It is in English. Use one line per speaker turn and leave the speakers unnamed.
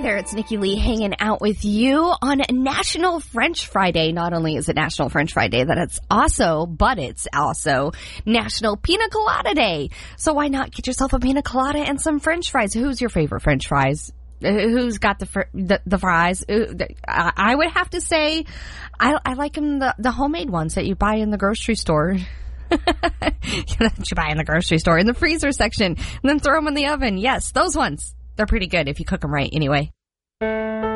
there, it's Nikki Lee hanging out with you on National French Friday. Not only is it National French Friday, but it's also National Pina Colada Day. So why not get yourself a pina colada and some French fries? Who's your favorite French fries? Who's got the fries? I would have to say I like them, the homemade ones that you buy in the grocery store. That you buy in the grocery store, in the freezer section, and then throw them in the oven. Yes, those ones. They're pretty good if you cook them right anyway.